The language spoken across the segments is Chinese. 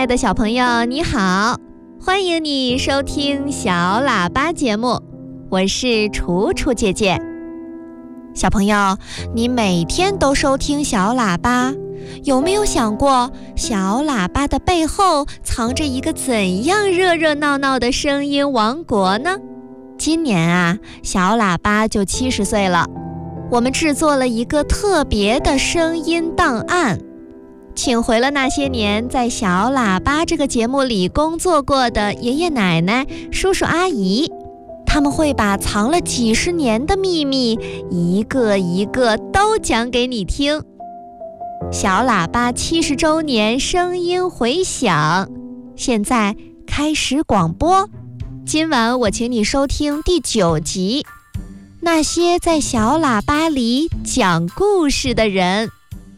爱的小朋友，你好，欢迎你收听小喇叭节目，我是楚楚姐姐。小朋友，你每天都收听小喇叭，有没有想过小喇叭的背后藏着一个怎样热热闹闹的声音王国呢？今年啊，小喇叭就70岁了，我们制作了一个特别的声音档案，请回了那些年在小喇叭这个节目里工作过的爷爷奶奶、叔叔阿姨，他们会把藏了几十年的秘密一个一个都讲给你听。小喇叭70周年声音回响，现在开始广播。今晚我请你收听第9集，那些在小喇叭里讲故事的人。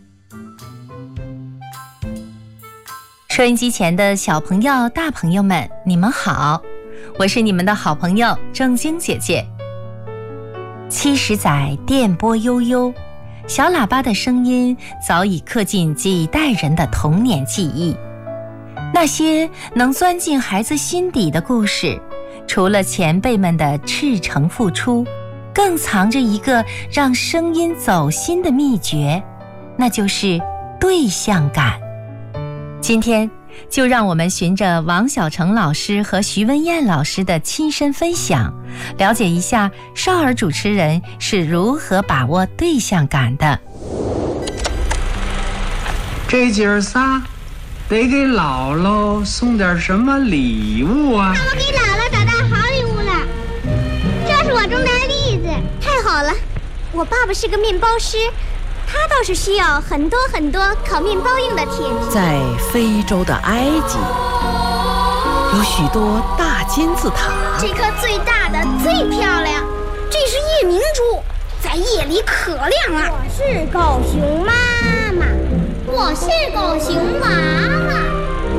收音机前的小朋友、大朋友们，你们好，我是你们的好朋友正晶姐姐。70载电波悠悠，小喇叭的声音早已刻进几代人的童年记忆。那些能钻进孩子心底的故事，除了前辈们的赤诚付出，更藏着一个让声音走心的秘诀，那就是对象感。今天就让我们循着王小成老师和徐文燕老师的亲身分享，了解一下少儿主持人是如何把握对象感的。 这姐儿仨得给姥姥送点什么礼物啊？ 那我给姥姥找到好礼物了，这是我种的栗子，太好了！我爸爸是个面包师，他倒是需要很多很多烤面包用的铁皮。 在非洲的埃及，有许多大金字塔。 这颗最大的最漂亮，这是夜明珠，在夜里可亮了。我是狗熊妈妈，我是狗熊妈妈。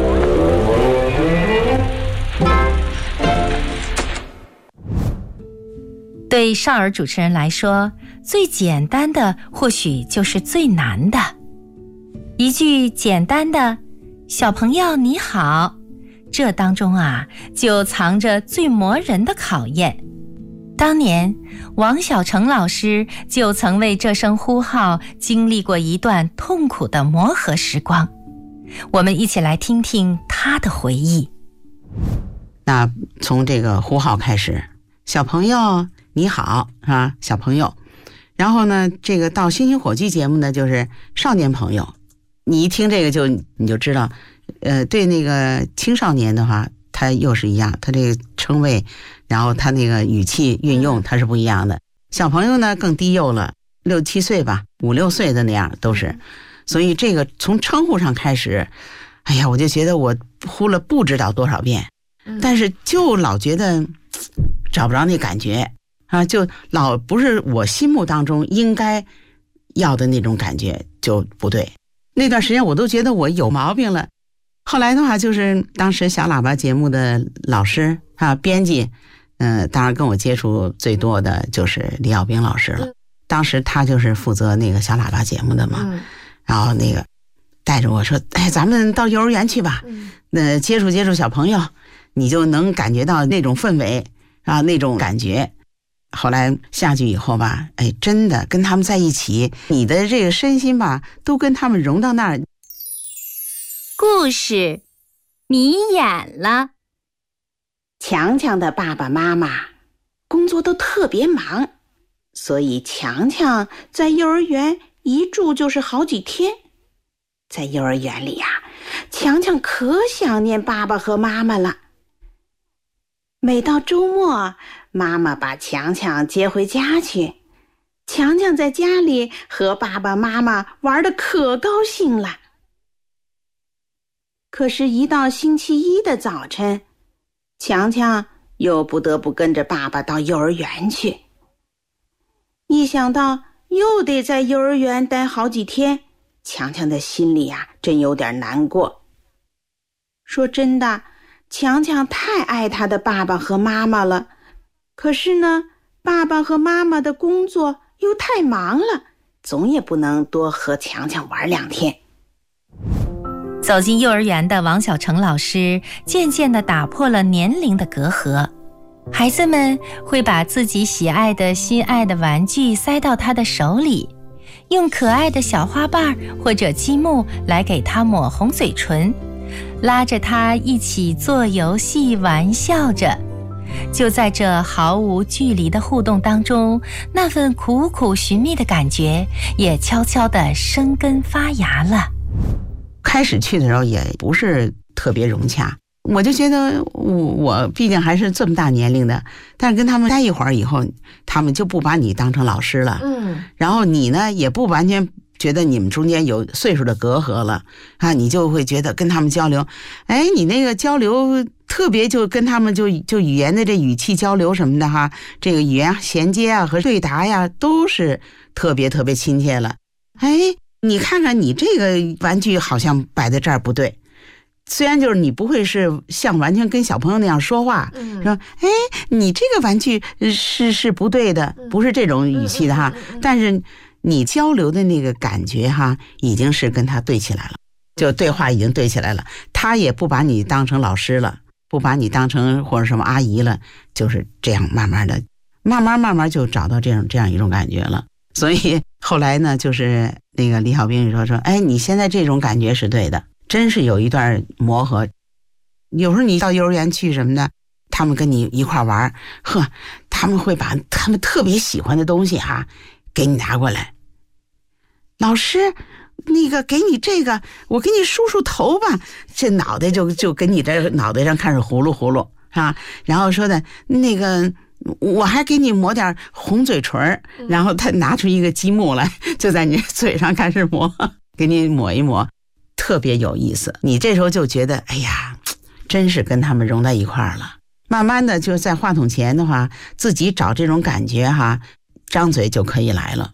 对少儿主持人来说，最简单的或许就是最难的。一句简单的“小朋友你好”，这当中啊，就藏着最磨人的考验。当年王小成老师就曾为这声呼号经历过一段痛苦的磨合时光，我们一起来听听他的回忆。 那从这个呼号开始，小朋友你好啊，小朋友。然后呢，这个到星星火炬节目呢，就是少年朋友。你一听这个你就知道，对那个青少年的话，他又是一样，他这个称谓，然后他那个语气运用，他是不一样的。小朋友呢更低幼了，6、7岁吧，5、6岁的那样都是。所以这个从称呼上开始，哎呀，我就觉得我呼了不知道多少遍，但是就老觉得找不着那感觉啊，就老不是我心目当中应该要的那种感觉，就不对。那段时间我都觉得我有毛病了。后来的话，就是当时小喇叭节目的老师啊，编辑，当然跟我接触最多的就是李耀兵老师了。当时他就是负责那个小喇叭节目的嘛，然后那个带着我说：“哎，咱们到幼儿园去吧，接触接触小朋友，你就能感觉到那种氛围啊，那种感觉。”后来下去以后吧，哎，真的跟他们在一起，你的这个身心吧，都跟他们融到那儿。 故事你演了。 强强的爸爸妈妈工作都特别忙，所以强强在幼儿园一住就是好几天。在幼儿园里呀，强强可想念爸爸和妈妈了。每到周末，妈妈把强强接回家去，强强在家里和爸爸妈妈玩得可高兴了。可是，一到星期一的早晨，强强又不得不跟着爸爸到幼儿园去。一想到又得在幼儿园待好几天，强强的心里呀，真有点难过。说真的，强强太爱他的爸爸和妈妈了，可是呢，爸爸和妈妈的工作又太忙了，总也不能多和强强玩2天。 走进幼儿园的王小成老师渐渐地打破了年龄的隔阂，孩子们会把自己喜爱的心爱的玩具塞到他的手里，用可爱的小花瓣或者积木来给他抹红嘴唇，拉着他一起做游戏玩笑着。就在这毫无距离的互动当中，那份苦苦寻觅的感觉也悄悄地生根发芽了。 开始去的时候也不是特别融洽，我就觉得我毕竟还是这么大年龄的，但是跟他们待一会儿以后，他们就不把你当成老师了，然后你呢也不完全觉得你们中间有岁数的隔阂了啊，你就会觉得跟他们交流，你那个交流特别就跟他们就语言的这语气交流什么的哈，这个语言衔接啊和对答呀都是特别特别亲切了。你看看你这个玩具好像摆在这儿不对，虽然就是你不会是像完全跟小朋友那样说话，说你这个玩具是不对的，不是这种语气的哈，但是你交流的那个感觉哈，已经是跟他对起来了，就对话已经对起来了，他也不把你当成老师了，不把你当成或者什么阿姨了，就是这样慢慢就找到这样一种感觉了。所以后来呢，就是那个李小兵说你现在这种感觉是对的，真是有一段磨合。有时候你到幼儿园去什么的，他们跟你一块玩，他们会把他们特别喜欢的东西给你拿过来。老师，那个给你这个，我给你梳头吧，这脑袋就跟你这脑袋上开始葫芦然后说的那个我还给你抹点红嘴唇，然后他拿出一个积木来，就在你嘴上开始抹，给你抹一抹，特别有意思。你这时候就觉得真是跟他们融在一块儿了。慢慢的就在话筒前的话，自己找这种感觉张嘴就可以来了。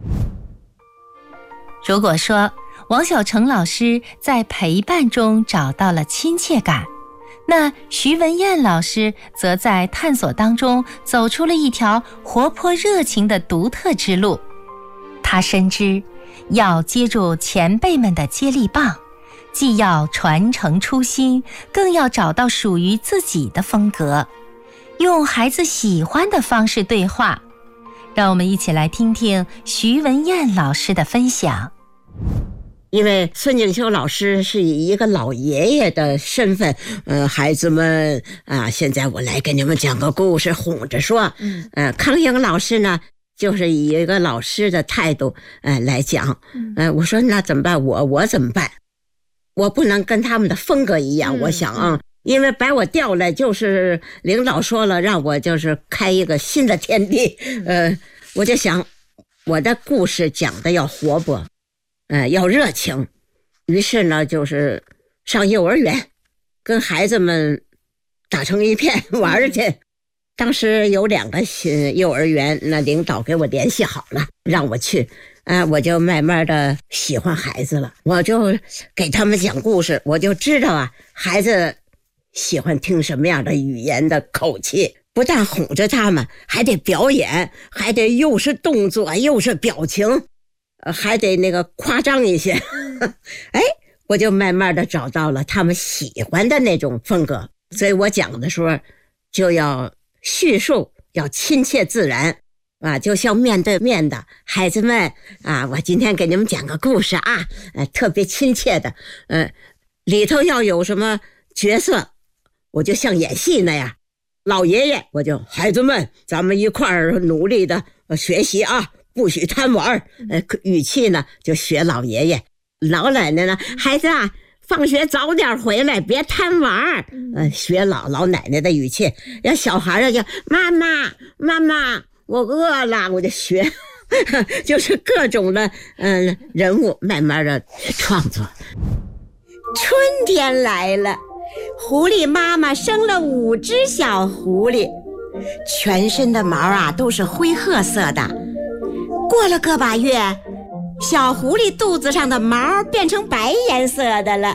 如果说王小成老师在陪伴中找到了亲切感，那徐文燕老师则在探索当中走出了一条活泼热情的独特之路。他深知要接住前辈们的接力棒，既要传承初心，更要找到属于自己的风格，用孩子喜欢的方式对话。让我们一起来听听徐文燕老师的分享。 因为孙景秋老师是以一个老爷爷的身份，孩子们现在我来给你们讲个故事，哄着说。康英老师呢，就是以一个老师的态度，来讲。我说那怎么办？我怎么办？我不能跟他们的风格一样。我想因为把我调来，就是领导说了，让我就是开一个新的天地。我就想，我的故事讲的要活泼。要热情，于是呢，就是上幼儿园，跟孩子们打成一片玩去。当时有2个新幼儿园，那领导给我联系好了，让我去。我就慢慢的喜欢孩子了，我就给他们讲故事，我就知道孩子喜欢听什么样的语言的口气。不但哄着他们，还得表演，还得又是动作又是表情。还得那个夸张一些。我就慢慢的找到了他们喜欢的那种风格。所以我讲的时候就要叙述，要亲切自然就像面对面的。孩子们我今天给你们讲个故事特别亲切的。里头要有什么角色，我就像演戏那样。老爷爷，我就孩子们，咱们一块儿努力的学习不许贪玩。语气呢就学老爷爷。老奶奶呢，孩子放学早点回来，别贪玩。学老奶奶的语气。让小孩就妈妈我饿了，我就学。就是各种的人物慢慢的创作。 春天来了，狐狸妈妈生了5只小狐狸，全身的毛都是灰褐色的。过了个把月，小狐狸肚子上的毛变成白颜色的了。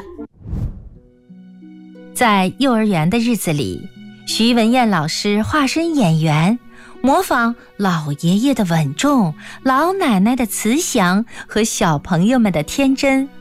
在幼儿园的日子里，徐文燕老师化身演员，模仿老爷爷的稳重，老奶奶的慈祥和小朋友们的天真。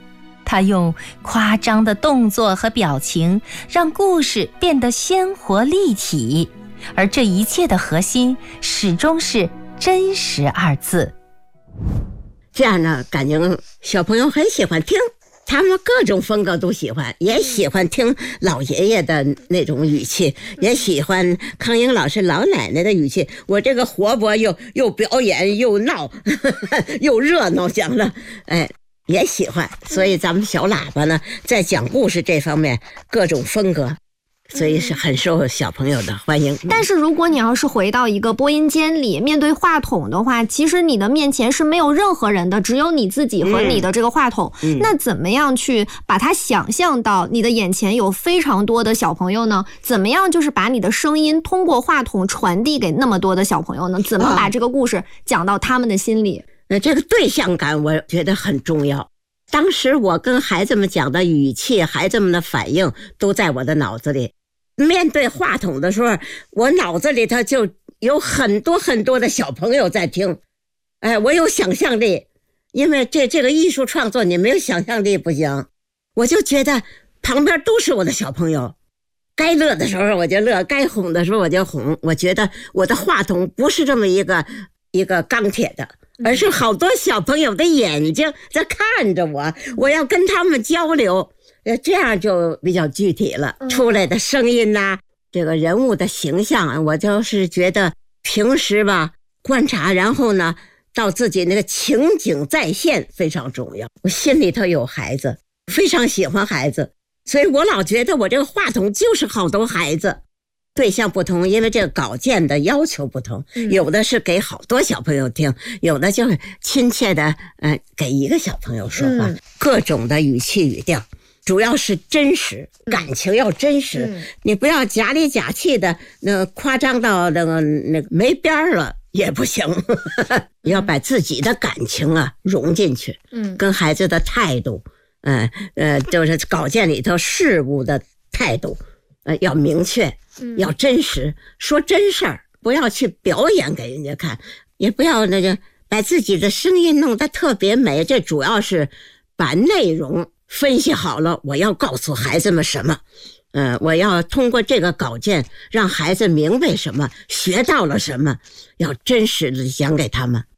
他用夸张的动作和表情，让故事变得鲜活立体，而这一切的核心始终是真实二字。 这样呢，感觉小朋友很喜欢听，他们各种风格都喜欢，也喜欢听老爷爷的那种语气，也喜欢康英老师老奶奶的语气。我这个活泼又表演又闹又热闹讲了，也喜欢。所以咱们小喇叭呢，在讲故事这方面各种风格，所以是很受小朋友的欢迎。 但是如果你要是回到一个播音间里，面对话筒的话，其实你的面前是没有任何人的，只有你自己和你的这个话筒。那怎么样去把它想象到你的眼前有非常多的小朋友呢？怎么样就是把你的声音通过话筒传递给那么多的小朋友呢？怎么把这个故事讲到他们的心里？ 这个对象感我觉得很重要。当时我跟孩子们讲的语气，孩子们的反应都在我的脑子里。面对话筒的时候，我脑子里头就有很多很多的小朋友在听。我有想象力，因为这个艺术创作你没有想象力不行。我就觉得旁边都是我的小朋友，该乐的时候我就乐，该哄的时候我就哄。我觉得我的话筒不是这么一个钢铁的，而是好多小朋友的眼睛在看着我，我要跟他们交流，这样就比较具体了。出来的声音呐，这个人物的形象，我就是觉得平时吧观察，然后呢到自己那个情景再现非常重要。我心里头有孩子，非常喜欢孩子，所以我老觉得我这个话筒就是好多孩子。对象不同，因为这个稿件的要求不同，有的是给好多小朋友听，有的就是亲切的给一个小朋友说话，各种的语气语调，主要是真实，感情要真实，你不要假里假气的，那夸张到那个没边了也不行。要把自己的感情啊融进去，跟孩子的态度，就是稿件里头事物的态度，要明确，要真实，说真事儿，不要去表演给人家看，也不要那个把自己的声音弄得特别美。这主要是把内容分析好了，我要告诉孩子们什么，我要通过这个稿件让孩子明白什么，学到了什么，要真实的讲给他们。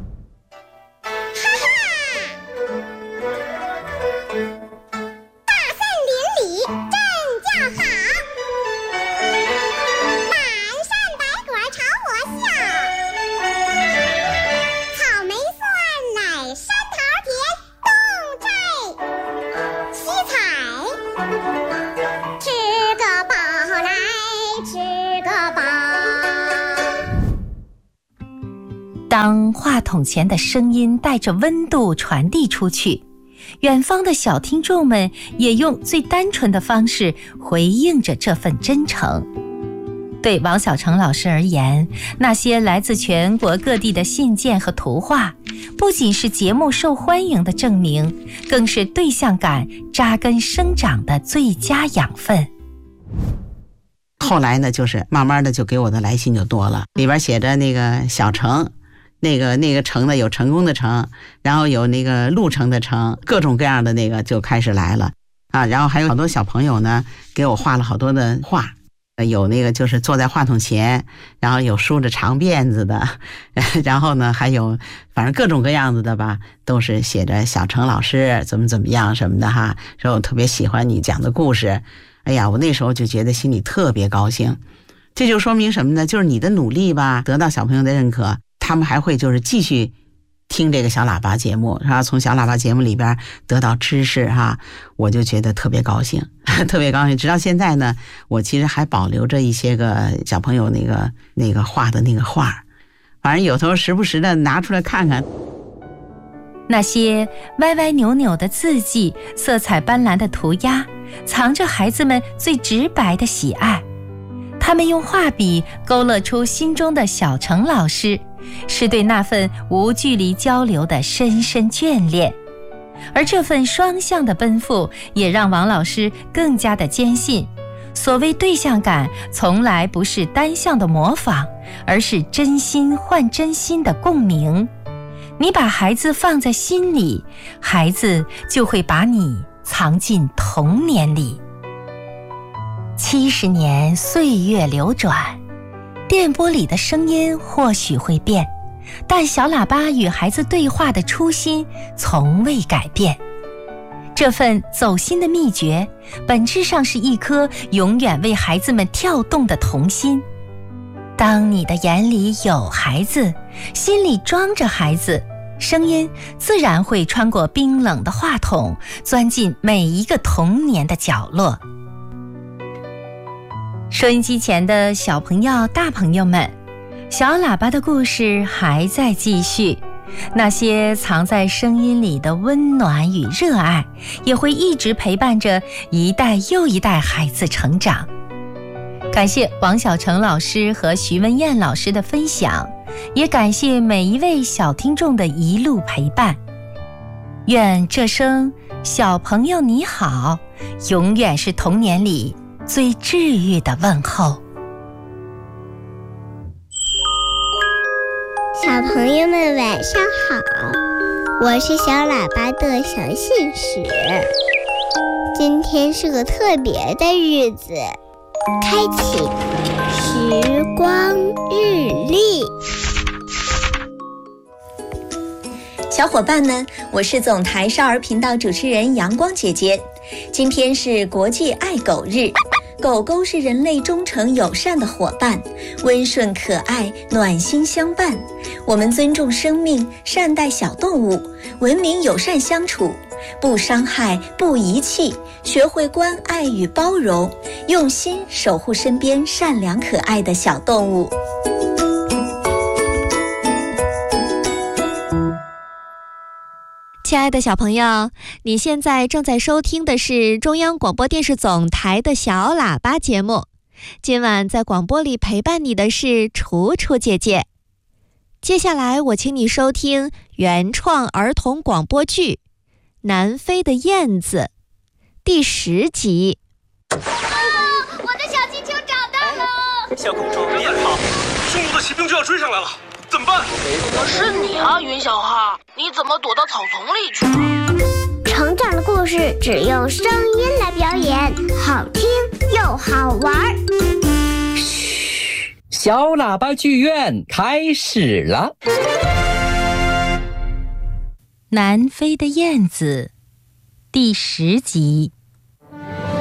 当话筒前的声音带着温度传递出去，远方的小听众们也用最单纯的方式回应着这份真诚。对王小成老师而言，那些来自全国各地的信件和图画，不仅是节目受欢迎的证明，更是对象感扎根生长的最佳养分。 后来呢，就是慢慢的就给我的来信就多了，里边写着那个小成，那个成呢有成功的成，然后有那个路程的程，各种各样的那个就开始来了啊。然后还有好多小朋友呢给我画了好多的画，有那个就是坐在话筒前，然后有梳着长辫子的，然后呢还有反正各种各样子的吧，都是写着小成老师怎么样什么的哈，说我特别喜欢你讲的故事。哎呀，我那时候就觉得心里特别高兴。这就说明什么呢？就是你的努力吧得到小朋友的认可，他们还会就是继续听这个小喇叭节目，是吧？从小喇叭节目里边得到知识哈，我就觉得特别高兴，特别高兴。直到现在呢，我其实还保留着一些个小朋友那个画的那个画，反正有时候时不时的拿出来看看。 那些歪歪扭扭的字迹，色彩斑斓的涂鸦，藏着孩子们最直白的喜爱。他们用画笔勾勒出心中的小成老师，是对那份无距离交流的深深眷恋。而这份双向的奔赴，也让王老师更加的坚信，所谓对象感从来不是单向的模仿，而是真心换真心的共鸣。 你把孩子放在心里，孩子就会把你藏进童年里。70年岁月流转，电波里的声音或许会变，但小喇叭与孩子对话的初心从未改变。这份走心的秘诀，本质上是一颗永远为孩子们跳动的童心。当你的眼里有孩子，心里装着孩子，声音自然会穿过冰冷的话筒，钻进每一个童年的角落。收音机前的小朋友、大朋友们，小喇叭的故事还在继续，那些藏在声音里的温暖与热爱，也会一直陪伴着一代又一代孩子成长。感谢王小成老师和徐文燕老师的分享，也感谢每一位小听众的一路陪伴。愿这声小朋友你好，永远是童年里最治愈的问候。 小朋友们晚上好，我是小喇叭的小信使。今天是个特别的日子，开启时光日历。 小伙伴们，我是总台少儿频道主持人阳光姐姐。今天是国际爱狗日，狗狗是人类忠诚友善的伙伴，温顺可爱，暖心相伴。我们尊重生命，善待小动物，文明友善相处，不伤害，不遗弃，学会关爱与包容，用心守护身边善良可爱的小动物。 亲爱的小朋友，你现在正在收听的是中央广播电视总台的小喇叭节目。今晚在广播里陪伴你的是楚楚姐姐。接下来我请你收听原创儿童广播剧《南非的燕子》第10集。 我的小气球找到了！ 小公主别跑，匈奴的骑兵就要追上来了，怎么办？ 是你啊，云小哈，你怎么躲到草丛里去了？ 成长的故事只用声音来表演，好听又好玩。 嘘，小喇叭剧院开始了。 南非的燕子第10集。